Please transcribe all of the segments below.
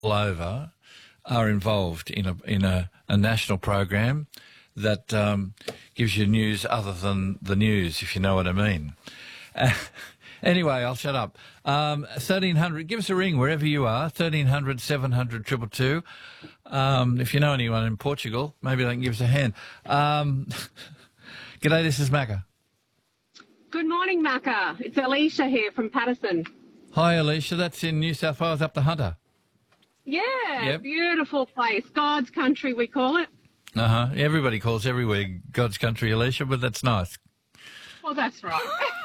all over are involved in a national program that gives you news other than the news, if you know what I mean. Anyway, I'll shut up. 1300, give us a ring wherever you are, 1300 700 222. If you know anyone in Portugal, maybe they can give us a hand. G'day, this is Macca. Good morning, Macca. It's Alicia here from Patterson. Hi, Alicia. That's in New South Wales, up the Hunter. Yeah, Yep. Beautiful place. God's country, we call it. Uh-huh. Everybody calls everywhere God's country, Alicia, but that's nice. Well, that's right.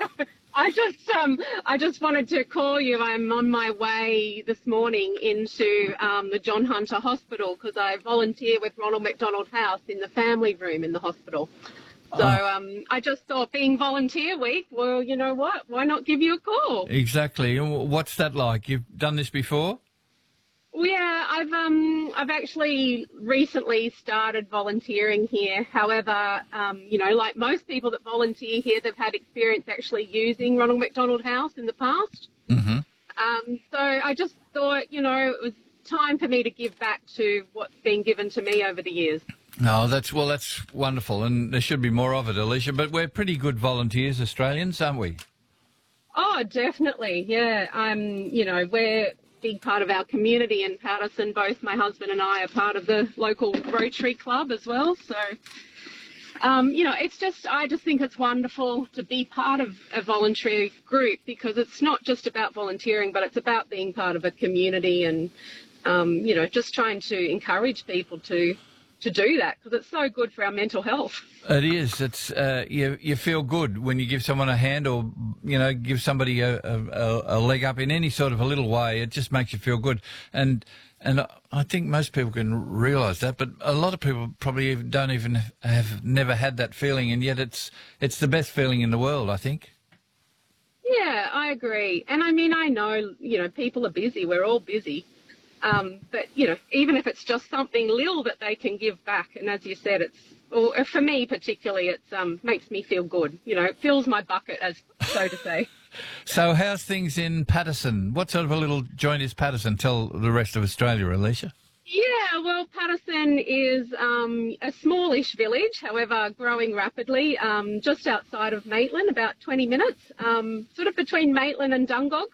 I just wanted to call you. I'm on my way this morning into the John Hunter Hospital because I volunteer with Ronald McDonald House in the family room in the hospital. So I just thought, being volunteer week, well, you know what? Why not give you a call? Exactly. And what's that like? You've done this before? Well, yeah, I've actually recently started volunteering here. However, you know, like most people that volunteer here, they've had experience actually using Ronald McDonald House in the past. Mm-hmm. So I just thought, you know, it was time for me to give back to what's been given to me over the years. No, that's wonderful, and there should be more of it, Alicia. But we're pretty good volunteers, Australians, aren't we? Oh, definitely, yeah. You know, we're a big part of our community in Patterson. Both my husband and I are part of the local Rotary Club as well. So, you know, I just think it's wonderful to be part of a voluntary group because it's not just about volunteering, but it's about being part of a community and, you know, just trying to encourage people to do that because it's so good for our mental health. It is. It's you feel good when you give someone a hand or, you know, give somebody a leg up in any sort of a little way. It just makes you feel good. And I think most people can realise that, but a lot of people probably don't even have never had that feeling, and yet it's the best feeling in the world, I think. Yeah, I agree. And I mean, I know, you know, people are busy. We're all busy. But, you know, even if it's just something little that they can give back, and as you said, or for me particularly, it makes me feel good. You know, it fills my bucket, as so to say. So how's things in Patterson? What sort of a little joint is Patterson? Tell the rest of Australia, Alicia. Yeah, well, Patterson is a smallish village, however, growing rapidly, just outside of Maitland, about 20 minutes, sort of between Maitland and Dungog.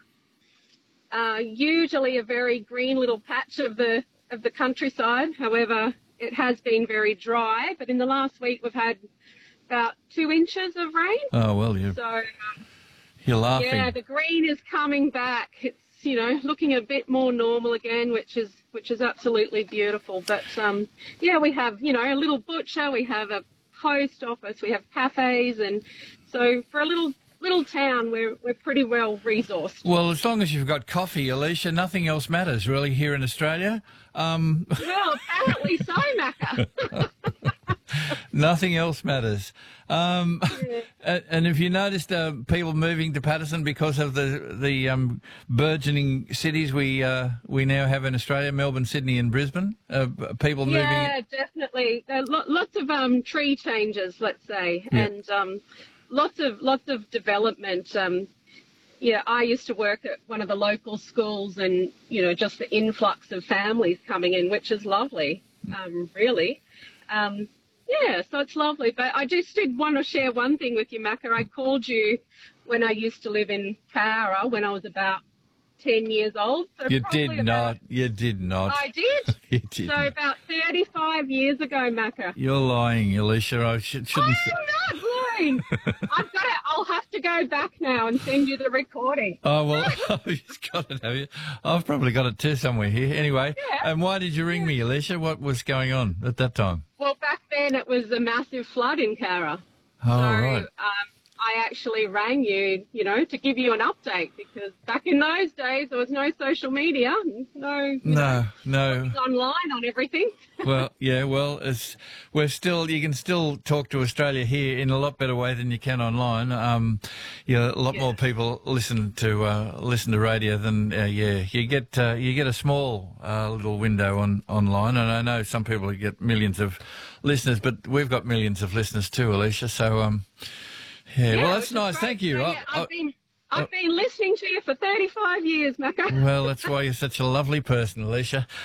Usually a very green little patch of the countryside. However, it has been very dry. But in the last week, we've had about 2 inches of rain. Oh well, you're laughing. Yeah, the green is coming back. It's, you know, looking a bit more normal again, which is absolutely beautiful. But yeah, we have, you know, a little butcher. We have a post office. We have cafes, and so for a little town, we're pretty well resourced. Well, as long as you've got coffee, Alicia, nothing else matters really here in Australia. Well, apparently so, Macca. Nothing else matters. Yeah. And have you noticed people moving to Patterson because of the burgeoning cities we now have in Australia, Melbourne, Sydney and Brisbane? People moving... Yeah, definitely. Lots of tree changes, let's say, Yeah. and lots of development. Yeah, I used to work at one of the local schools, and you know, just the influx of families coming in, which is lovely, really. Yeah, so it's lovely. But I just did want to share one thing with you, Macca. I called you when I used to live in Cowra when I was about 10 years old. So You did not. You did not. I did. You did So not. about 35 years ago, Macca. You're lying, Alicia. I shouldn't say... I'm not lying. I'll have to go back now and send you the recording. Oh, well, you've got it, have you? I've probably got it too somewhere here. Anyway, Yeah. and why did you ring me, Alicia? What was going on at that time? Well, back then it was a massive flood in Cowra. Oh, So right. I actually rang you, you know, to give you an update because back in those days there was no social media, no online on everything. Well, yeah, well, you can still talk to Australia here in a lot better way than you can online. A lot more people listen to radio than you get a small little window online, and I know some people get millions of listeners, but we've got millions of listeners too, Alicia. So yeah, well, that's nice. Thank you. So, yeah, I've been listening to you for 35 years, Mako. Well, that's why you're such a lovely person, Alicia.